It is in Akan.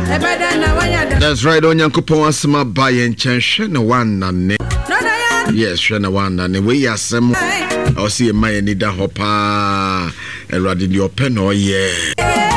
That's right, on Yankopon asma by and change no one nane. Yes, shana one nane. We are some. I'll see a man need a hopper. And rather your pen or yeah.